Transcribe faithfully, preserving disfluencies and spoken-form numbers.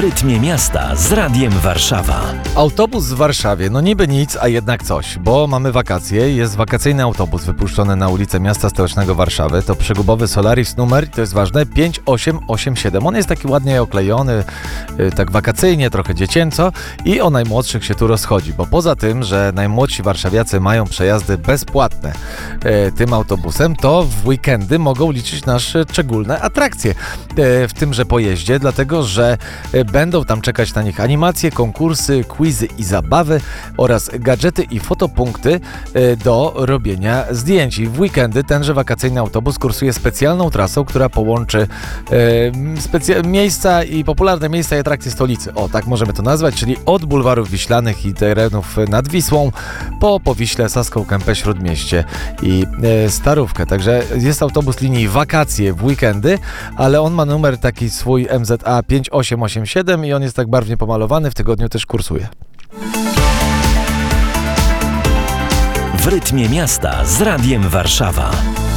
rytmie miasta z Radiem Warszawa. Autobus w Warszawie, no niby nic, a jednak coś, bo mamy wakacje, jest wakacyjny autobus wypuszczony na ulicę miasta stołecznego Warszawy, to przegubowy Solaris numer, to jest ważne, pięć osiem osiem siedem. On jest taki ładnie oklejony, tak wakacyjnie, trochę dziecięco i o najmłodszych się tu rozchodzi, bo poza tym, że najmłodsi warszawiacy mają przejazdy bezpłatne tym autobusem, to w weekendy mogą liczyć na szczególne atrakcje w tymże pojeździe, dlatego że będą tam czekać na nich animacje, konkursy, quizy i zabawy oraz gadżety i fotopunkty do robienia zdjęć. I w weekendy tenże wakacyjny autobus kursuje specjalną trasą, która połączy specja- miejsca i popularne miejsca i atrakcje stolicy. O, tak możemy to nazwać, czyli od bulwarów wiślanych i terenów nad Wisłą po Powiśle, Saską Kępę, Śródmieście i Starówkę. Także jest autobus linii wakacje w weekendy, ale on ma numer taki swój M Z A pięć osiem osiem siedem i on jest tak barwnie pomalowany, w tygodniu też kursuje. W rytmie miasta z Radiem Warszawa.